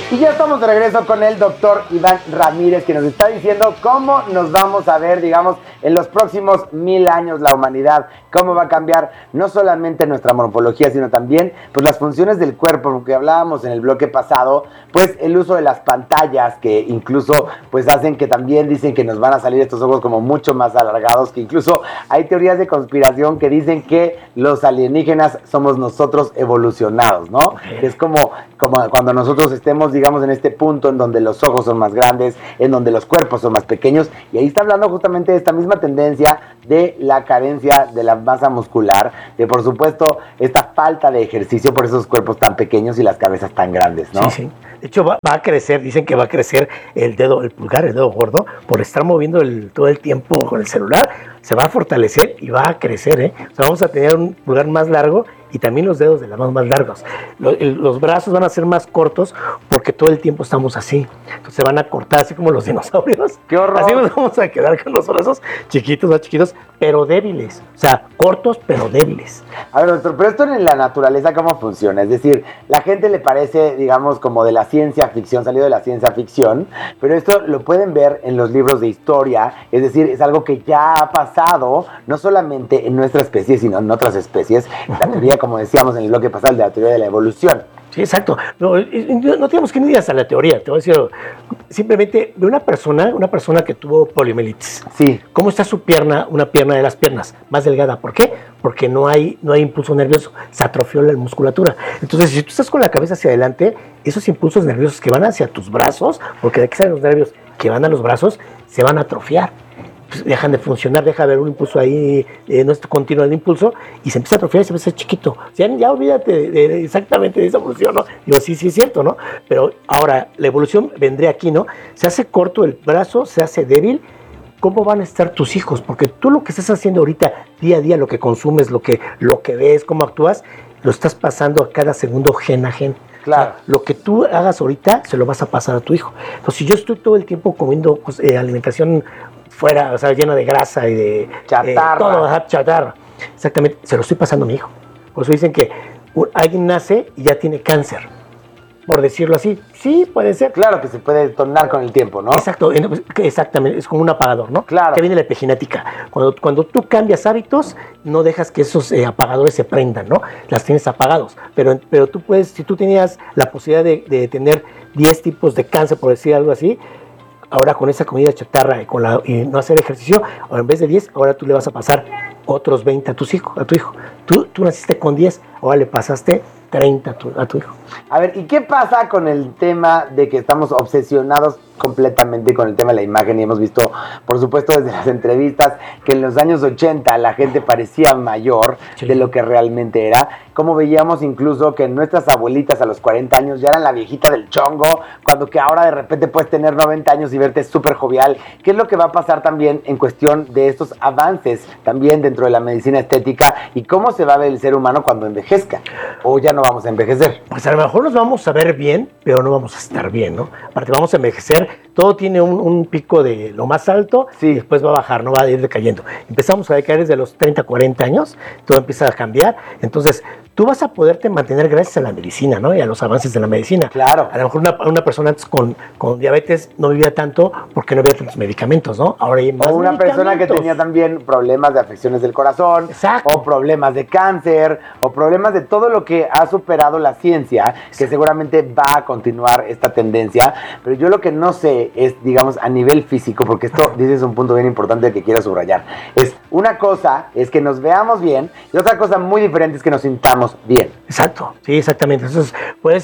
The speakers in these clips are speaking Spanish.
Y ya estamos de regreso con el doctor Iván Ramírez, que nos está diciendo cómo nos vamos a ver, digamos, en los próximos 1000 años la humanidad, cómo va a cambiar no solamente nuestra morfología, sino también pues las funciones del cuerpo, porque hablábamos en el bloque pasado, pues el uso de las pantallas, que incluso pues hacen que también dicen que nos van a salir estos ojos como mucho más alargados, que incluso hay teorías de conspiración que dicen que los alienígenas somos nosotros evolucionados, ¿no? Okay. Es como cuando nosotros estemos, digamos, en este punto en donde los ojos son más grandes, en donde los cuerpos son más pequeños, y ahí está hablando justamente de esta misma tendencia de la carencia de la masa muscular, de por supuesto esta falta de ejercicio por esos cuerpos tan pequeños y las cabezas tan grandes, ¿no? Sí, sí. De hecho va a crecer, dicen que va a crecer el dedo, el pulgar, el dedo gordo, por estar moviendo todo el tiempo con el celular, se va a fortalecer y va a crecer, ¿eh? O sea, vamos a tener un pulgar más largo y también los dedos de las manos más largos. Los brazos van a ser más cortos porque todo el tiempo estamos así. Entonces se van a cortar así como los dinosaurios. ¡Qué horror! Así nos vamos a quedar con los brazos chiquitos, más chiquitos, pero débiles. O sea, cortos pero débiles. A ver, doctor, pero esto en la naturaleza, ¿cómo funciona? Es decir, la gente le parece, digamos, como de la ciencia ficción, salido de la ciencia ficción, pero esto lo pueden ver en los libros de historia. Es decir, es algo que ya ha pasado, no solamente en nuestra especie, sino en otras especies. La teoría, como decíamos en el bloque pasado, de la teoría de la evolución. Sí, exacto. No tenemos que ir hasta la teoría. Te voy a decir, simplemente de una persona que tuvo poliomielitis. Sí. ¿Cómo está su pierna, una pierna de las piernas? Más delgada. ¿Por qué? Porque no hay impulso nervioso. Se atrofió la musculatura. Entonces, si tú estás con la cabeza hacia adelante, esos impulsos nerviosos que van hacia tus brazos, porque de aquí salen los nervios que van a los brazos, se van a atrofiar. Dejan de funcionar, deja de haber un impulso ahí, no es continuo el impulso, y se empieza a atrofiar y se empieza a hacer chiquito. Ya olvídate exactamente de esa evolución, ¿no? Digo, sí es cierto, ¿no? Pero ahora, la evolución vendría aquí, ¿no? Se hace corto el brazo, se hace débil. ¿Cómo van a estar tus hijos? Porque tú lo que estás haciendo ahorita, día a día, lo que consumes, lo que ves, cómo actúas, lo estás pasando a cada segundo gen a gen. Claro. O sea, lo que tú hagas ahorita, se lo vas a pasar a tu hijo. Entonces, si yo estoy todo el tiempo comiendo alimentación fuera, o sea, llena de grasa y de chatarra. Todo, chatarra. Exactamente, se lo estoy pasando a mi hijo. Por eso dicen que alguien nace y ya tiene cáncer, por decirlo así. Sí, puede ser. Claro que se puede detonar con el tiempo, ¿no? Exacto, exactamente, es como un apagador, ¿no? Claro. Que viene la epigenética. Cuando tú cambias hábitos, no dejas que esos apagadores se prendan, ¿no? Las tienes apagados. Pero tú puedes, si tú tenías la posibilidad de tener 10 tipos de cáncer, por decir algo así, ahora con esa comida chatarra y no hacer ejercicio, ahora en vez de 10, ahora tú le vas a pasar otros 20 a tu hijo. Tú naciste con 10, ahora le pasaste 30 a tu hijo. A ver, ¿y qué pasa con el tema de que estamos obsesionados completamente con el tema de la imagen? Y hemos visto, por supuesto, desde las entrevistas, que en los años 80 la gente parecía mayor de lo que realmente era. Como veíamos incluso que nuestras abuelitas a los 40 años ya eran la viejita del chongo, cuando que ahora de repente puedes tener 90 años y verte súper jovial. ¿Qué es lo que va a pasar también en cuestión de estos avances también dentro de la medicina estética y cómo se va a ver el ser humano cuando envejezca? ¿O ya no vamos a envejecer? Pues a lo mejor nos vamos a ver bien, pero no vamos a estar bien, ¿no? Aparte vamos a envejecer, todo tiene un pico de lo más alto, sí, y después va a bajar, no va a ir decayendo. Empezamos a decaer desde los 30, 40 años, todo empieza a cambiar, entonces tú vas a poderte mantener gracias a la medicina, ¿no? Y a los avances de la medicina. Claro. A lo mejor una persona antes con diabetes no vivía tanto porque no había tantos medicamentos, ¿no? Ahora hay más o una persona que tenía también problemas de afecciones del corazón. Exacto. O problemas de cáncer, o problemas de todo lo que ha superado la ciencia, que seguramente va a continuar esta tendencia. Pero yo lo que no sé es, digamos, a nivel físico, porque esto dices un punto bien importante que quiero subrayar. Es una cosa es que nos veamos bien y otra cosa muy diferente es que nos sintamos bien. Exacto, sí, exactamente. Entonces,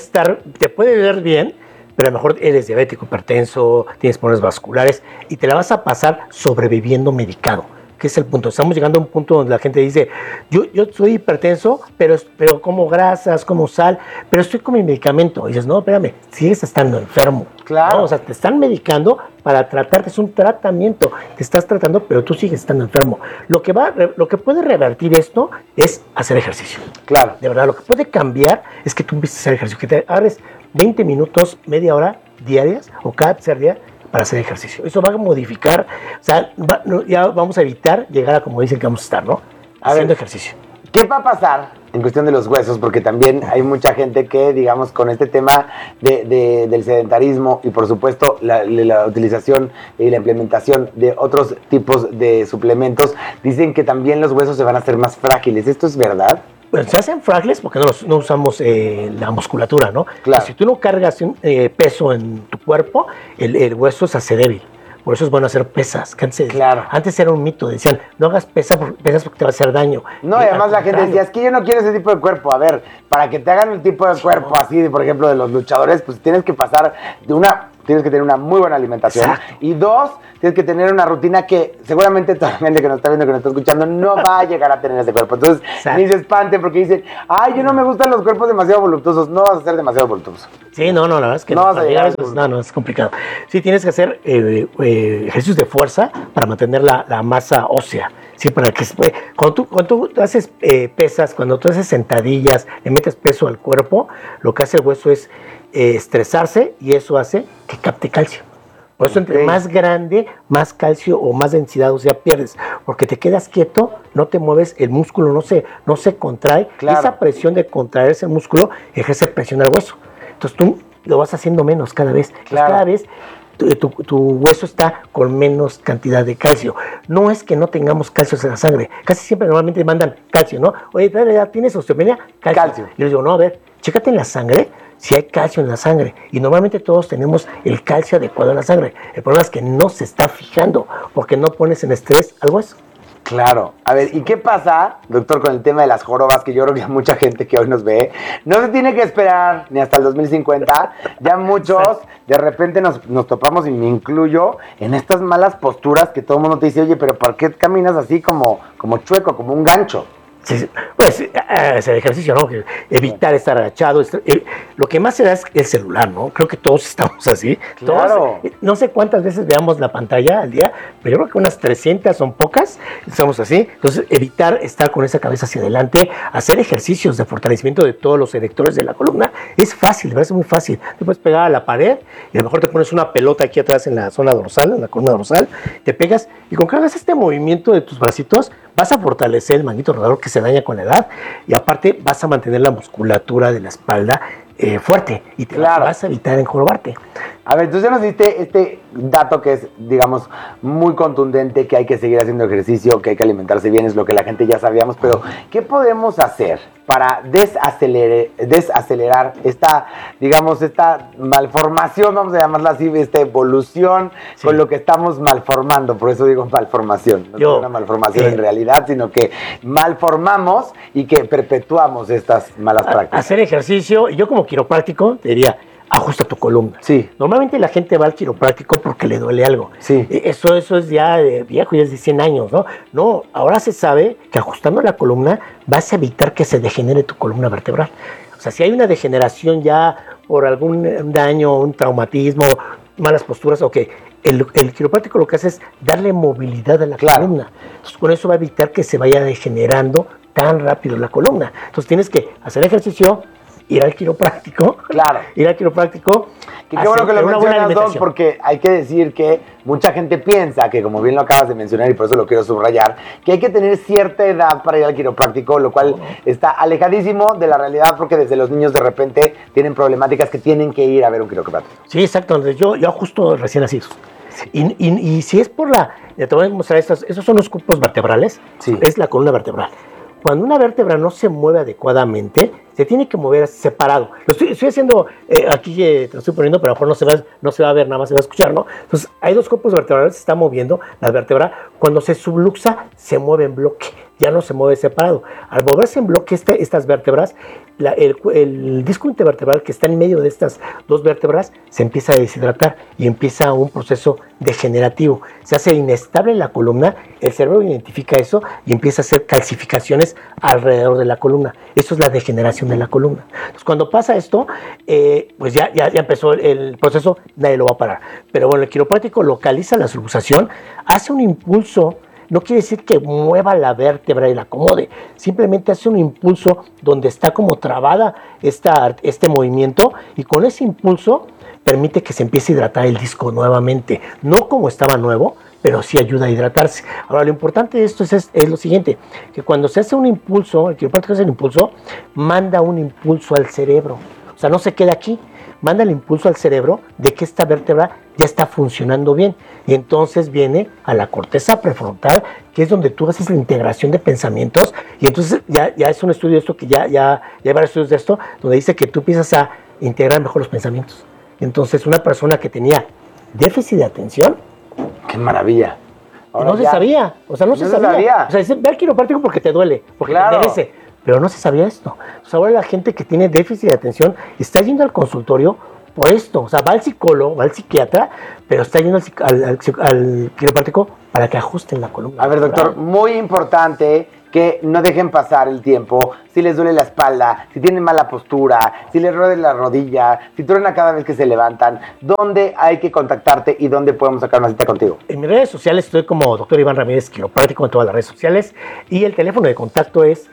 te puede ver bien, pero a lo mejor eres diabético, hipertenso, tienes problemas vasculares y te la vas a pasar sobreviviendo medicado. ¿Qué es el punto? Estamos llegando a un punto donde la gente dice, yo soy hipertenso, pero como grasas, como sal, pero estoy con mi medicamento. Y dices, no, espérame, sigues estando enfermo. Claro. ¿No? O sea, te están medicando para tratarte, es un tratamiento. Te estás tratando, pero tú sigues estando enfermo. Lo que puede revertir esto es hacer ejercicio. Claro. De verdad, lo que puede cambiar es que tú empieces a hacer ejercicio, que te hagas 20 minutos, media hora diarias o cada tercer día para hacer ejercicio. Eso va a modificar, o sea, ya vamos a evitar llegar a como dicen que vamos a estar, ¿no? Haciendo ejercicio. ¿Qué va a pasar en cuestión de los huesos? Porque también hay mucha gente que, digamos, con este tema del sedentarismo y por supuesto la utilización y la implementación de otros tipos de suplementos, dicen que también los huesos se van a hacer más frágiles. ¿Esto es verdad? Bueno, se hacen frágiles porque no usamos la musculatura, ¿no? Claro. Si tú no cargas peso en tu cuerpo, el hueso se hace débil. Por eso es bueno hacer pesas. Claro. Antes era un mito, decían, no hagas pesas porque te va a hacer daño. No, y además la gente decía, es que yo no quiero ese tipo de cuerpo. A ver, para que te hagan un tipo de cuerpo así, por ejemplo, de los luchadores, pues tienes que pasar tienes que tener una muy buena alimentación. Exacto. Y 2, tienes que tener una rutina que seguramente toda la gente que nos está viendo, que nos está escuchando, no va a llegar a tener ese cuerpo. Entonces, ni se espante porque dicen, ay, yo no me gustan los cuerpos demasiado voluptuosos. No vas a ser demasiado voluptuoso. Sí, no, la verdad es que no vas a llegar a eso. No, es complicado. Sí, tienes que hacer ejercicios de fuerza para mantener la masa ósea. Sí, para que cuando tú haces pesas, cuando tú haces sentadillas, le metes peso al cuerpo, lo que hace el hueso es estresarse y eso hace que capte calcio. Por eso entre más grande, más calcio o más densidad ósea pierdes, porque te quedas quieto, no te mueves, el músculo no se contrae. Claro. Esa presión de contraer ese músculo ejerce presión al hueso. Entonces tú lo vas haciendo menos cada vez. Claro. Cada vez tu hueso está con menos cantidad de calcio. No es que no tengamos calcio en la sangre. Casi siempre normalmente mandan calcio, ¿no? Oye, ¿tienes osteopenia? Calcio. Y yo les digo, no, a ver, chécate en la sangre si hay calcio en la sangre. Y normalmente todos tenemos el calcio adecuado en la sangre. El problema es que no se está fijando porque no pones en estrés al hueso. Claro. A ver, ¿y qué pasa, doctor, con el tema de las jorobas? Que yo creo que mucha gente que hoy nos ve no se tiene que esperar ni hasta el 2050. Ya muchos de repente nos topamos, y me incluyo, en estas malas posturas que todo el mundo te dice, oye, pero ¿por qué caminas así como chueco, como un gancho? Sí, pues hacer ejercicio, ¿no? Evitar estar agachado. Lo que más se da es el celular, ¿no? Creo que todos estamos así. Claro. Todos, no sé cuántas veces veamos la pantalla al día, pero yo creo que unas 300 son pocas. Estamos así. Entonces, evitar estar con esa cabeza hacia adelante, hacer ejercicios de fortalecimiento de todos los erectores de la columna. Es fácil, ¿verdad? Es muy fácil. Te puedes pegar a la pared y a lo mejor te pones una pelota aquí atrás en la zona dorsal, en la columna dorsal, te pegas y con que hagas este movimiento de tus bracitos, vas a fortalecer el manguito rodador que se daña con la edad y aparte vas a mantener la musculatura de la espalda fuerte y te vas a evitar encorvarte. A ver, entonces ya nos diste este dato que es, digamos, muy contundente, que hay que seguir haciendo ejercicio, que hay que alimentarse bien, es lo que la gente ya sabíamos, pero ¿qué podemos hacer para desacelerar esta, digamos, esta malformación, vamos a llamarla así, esta evolución con lo que estamos malformando? Por eso digo malformación, no es una malformación en realidad, sino que malformamos y que perpetuamos estas malas prácticas. Hacer ejercicio, yo como quiropráctico te diría, ajusta tu columna. Sí. Normalmente la gente va al quiropráctico porque le duele algo. Sí. Eso es ya de viejo, ya es de 100 años, ¿no? No, ahora se sabe que ajustando la columna vas a evitar que se degenere tu columna vertebral. O sea, si hay una degeneración ya por algún daño, un traumatismo, malas posturas, ok, el quiropráctico lo que hace es darle movilidad a la columna. Entonces, con eso va a evitar que se vaya degenerando tan rápido la columna. Entonces, tienes que hacer ejercicio, ir al quiropráctico. Claro. Ir al quiropráctico. Qué bueno que lo mencionas, Doc, porque hay que decir que mucha gente piensa que, como bien lo acabas de mencionar, y por eso lo quiero subrayar, que hay que tener cierta edad para ir al quiropráctico, lo cual está alejadísimo de la realidad, porque desde los niños de repente tienen problemáticas que tienen que ir a ver un quiropráctico. Sí, exacto. Entonces, yo ajusto recién nacidos. Y si es por te voy a mostrar esos son los cupos vertebrales. Sí. Es la columna vertebral. Cuando una vértebra no se mueve adecuadamente, se tiene que mover separado. Lo estoy haciendo aquí, te lo estoy poniendo, pero a lo mejor no se va a ver, nada más se va a escuchar, ¿no? Entonces, hay dos cuerpos vertebrales, se está moviendo la vértebra. Cuando se subluxa, se mueve en bloque, ya no se mueve separado. Al moverse en bloque estas vértebras, el disco intervertebral que está en medio de estas dos vértebras se empieza a deshidratar y empieza un proceso degenerativo. Se hace inestable la columna, el cerebro identifica eso y empieza a hacer calcificaciones alrededor de la columna. Eso es la degeneración de la columna. Entonces, cuando pasa esto, pues ya empezó el proceso, nadie lo va a parar. Pero bueno, el quiropráctico localiza la subluxación, hace un impulso. No quiere decir que mueva la vértebra y la acomode, simplemente hace un impulso donde está como trabada este movimiento y con ese impulso permite que se empiece a hidratar el disco nuevamente, no como estaba nuevo, pero sí ayuda a hidratarse. Ahora, lo importante de esto es lo siguiente, que cuando se hace un impulso, el quiropráctico hace el impulso, manda un impulso al cerebro. O sea, no se queda aquí, manda el impulso al cerebro de que esta vértebra ya está funcionando bien. Y entonces viene a la corteza prefrontal, que es donde tú haces la integración de pensamientos. Y entonces ya es un estudio de esto, que ya hay varios estudios de esto, donde dice que tú empiezas a integrar mejor los pensamientos. Entonces, una persona que tenía déficit de atención, ¡qué maravilla! Ahora no se sabía, o sea, no se sabía. O sea, ve al quiropráctico porque te duele, porque te merece, pero no se sabía esto. Entonces, ahora la gente que tiene déficit de atención está yendo al consultorio por esto. O sea, va al psicólogo, va al psiquiatra, pero está yendo al quiropráctico para que ajusten la columna. A ver, doctor, muy importante que no dejen pasar el tiempo. Si les duele la espalda, si tienen mala postura, si les duele la rodilla, si truena cada vez que se levantan, ¿dónde hay que contactarte y dónde podemos sacar una cita contigo? En mis redes sociales estoy como Dr. Iván Ramírez Quiropráctico en todas las redes sociales, y el teléfono de contacto es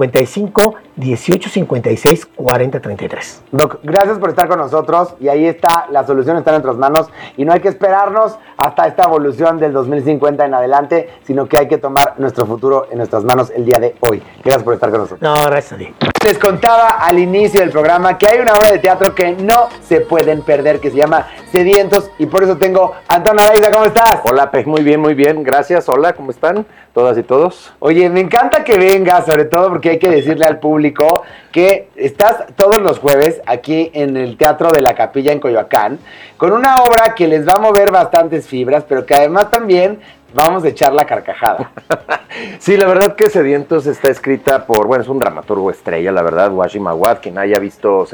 55 18 56 40 33. Doc, gracias por estar con nosotros, y ahí está, la solución está en nuestras manos y no hay que esperarnos hasta esta evolución del 2050 en adelante, sino que hay que tomar nuestro futuro en nuestras manos el día de hoy. Gracias por estar con nosotros. No, gracias a ti. Les contaba al inicio del programa que hay una obra de teatro que no se pueden perder, que se llama Sedientos, y por eso tengo a Antonio Araiza. ¿Cómo estás? Hola, Pej, muy bien, gracias. Hola, ¿cómo están todas y todos? Oye, me encanta que vengas, sobre todo porque hay que decirle al público que estás todos los jueves aquí en el Teatro de la Capilla en Coyoacán, con una obra que les va a mover bastantes fibras, pero que además también vamos a echar la carcajada. Sí, la verdad que Sedientos está escrita por, bueno, es un dramaturgo estrella, la verdad, Washim Awad, quien haya visto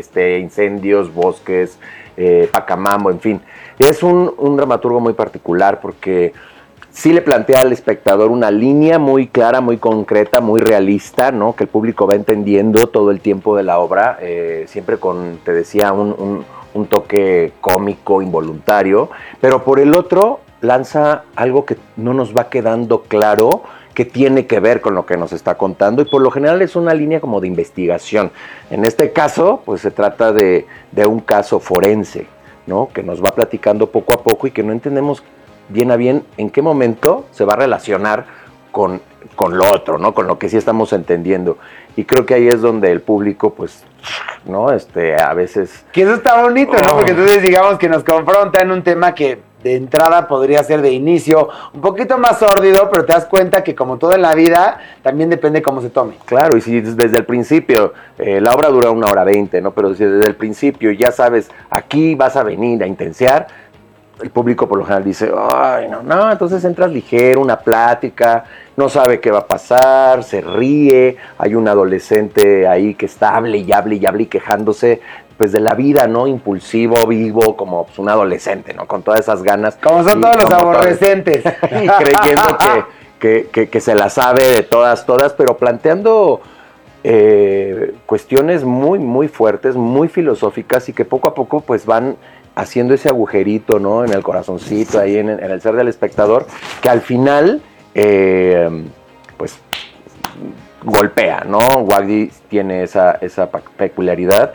Incendios, Bosques, Pacamamo, en fin. Es un dramaturgo muy particular porque sí le plantea al espectador una línea muy clara, muy concreta, muy realista, ¿no? Que el público va entendiendo todo el tiempo de la obra, siempre con, te decía, un toque cómico, involuntario, pero por el otro lanza algo que no nos va quedando claro que tiene que ver con lo que nos está contando, y por lo general es una línea como de investigación. En este caso, pues se trata de un caso forense, ¿no? Que nos va platicando poco a poco y que no entendemos bien a bien en qué momento se va a relacionar con lo otro, ¿no? Con lo que sí estamos entendiendo. Y creo que ahí es donde el público, pues, ¿no? A veces... Que eso está bonito, ¿no? Porque entonces digamos que nos confronta en un tema que de entrada podría ser de inicio un poquito más sórdido, pero te das cuenta que como todo en la vida, también depende cómo se tome. Claro, y si desde el principio, la obra dura 1h20, ¿no? Pero si desde el principio ya sabes, aquí vas a venir a intensear, el público por lo general dice, ay, no, entonces entras ligero, una plática, no sabe qué va a pasar, se ríe, hay un adolescente ahí que está hable y quejándose, pues de la vida, ¿no? Impulsivo, vivo, como pues, un adolescente, ¿no? Con todas esas ganas. Como son todos los aborrecentes. Y creyendo que se la sabe de todas, pero planteando cuestiones muy, muy fuertes, muy filosóficas, y que poco a poco pues van haciendo ese agujerito, ¿no? En el corazoncito, ahí en el ser del espectador, que al final, pues, golpea, ¿no? Wagdi tiene esa peculiaridad,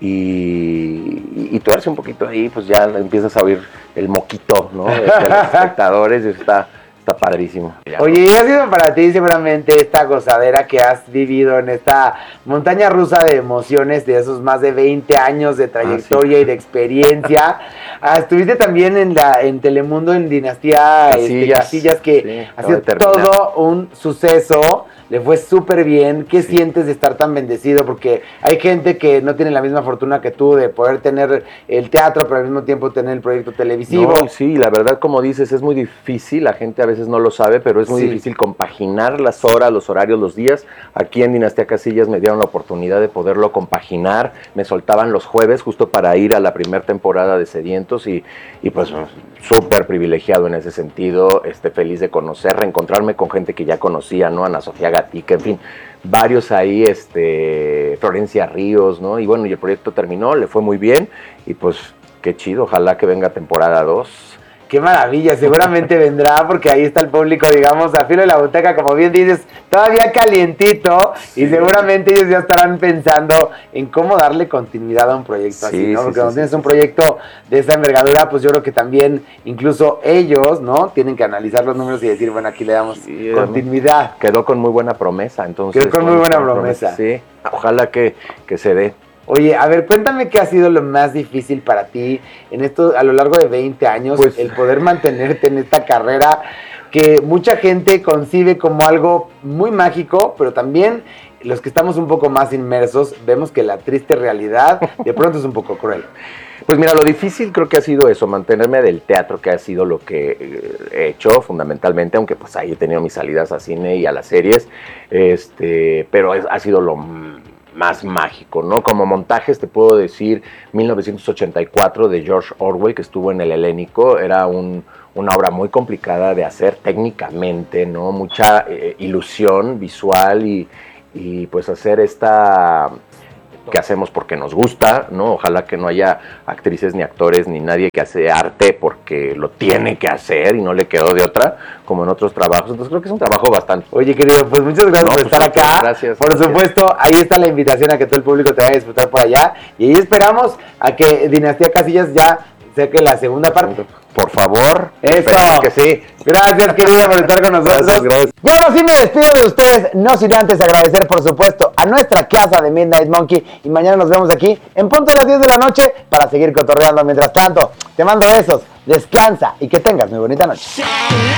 y tuerce un poquito ahí, pues ya empiezas a oír el moquito, ¿no? De los espectadores, y está padrísimo. Oye, y ha sido para ti seguramente esta gozadera que has vivido en esta montaña rusa de emociones de esos más de 20 años de trayectoria y de experiencia. Estuviste también en Telemundo, en Dinastía Casillas, que ha sido todo un suceso. Le fue súper bien. ¿Qué sientes de estar tan bendecido? Porque hay gente que no tiene la misma fortuna que tú de poder tener el teatro, pero al mismo tiempo tener el proyecto televisivo. No, sí, la verdad, como dices, es muy difícil. La gente a veces no lo sabe, pero es muy difícil compaginar las horas, los horarios, los días. Aquí en Dinastía Casillas me dieron la oportunidad de poderlo compaginar. Me soltaban los jueves justo para ir a la primera temporada de Sedientos, y pues súper privilegiado en ese sentido, feliz de conocer, reencontrarme con gente que ya conocía, ¿no? Ana Sofía Gatica, en fin, varios ahí, Florencia Ríos, ¿no? Y bueno, y el proyecto terminó, le fue muy bien, y pues qué chido, ojalá que venga temporada 2, Qué maravilla, seguramente vendrá porque ahí está el público, digamos, a filo de la butaca, como bien dices, todavía calientito y seguramente ellos ya estarán pensando en cómo darle continuidad a un proyecto así, ¿no? Porque cuando tienes un proyecto de esa envergadura, pues yo creo que también incluso ellos, ¿no? Tienen que analizar los números y decir, bueno, aquí le damos continuidad. Quedó con muy buena promesa, entonces. Quedó con muy buena promesa. Sí, ojalá que se dé. Oye, a ver, cuéntame qué ha sido lo más difícil para ti en esto a lo largo de 20 años, pues, el poder mantenerte en esta carrera que mucha gente concibe como algo muy mágico, pero también los que estamos un poco más inmersos vemos que la triste realidad de pronto es un poco cruel. Pues mira, lo difícil creo que ha sido eso, mantenerme del teatro, que ha sido lo que he hecho fundamentalmente, aunque pues ahí he tenido mis salidas a cine y a las series, pero ha sido lo más mágico, ¿no? Como montajes te puedo decir 1984 de George Orwell, que estuvo en el Helénico, era una obra muy complicada de hacer técnicamente, ¿no? Mucha ilusión visual y pues hacer esta que hacemos porque nos gusta, ¿no? Ojalá que no haya actrices ni actores ni nadie que hace arte porque lo tiene que hacer y no le quedó de otra, como en otros trabajos. Entonces creo que es un trabajo bastante. Oye, querido, pues muchas gracias por estar acá. Gracias. Por supuesto, ahí está la invitación a que todo el público te vaya a disfrutar por allá. Y ahí esperamos a que Dinastía Casillas ya saque la segunda parte. Por favor. Eso. Que sí. Gracias, querida, por estar con nosotros. Gracias. Y ahora sí me despido de ustedes, no sin antes agradecer, por supuesto, a nuestra casa de Midnight Monkey. Y mañana nos vemos aquí en punto de las 10 de la noche para seguir cotorreando. Mientras tanto, te mando besos, descansa y que tengas muy bonita noche.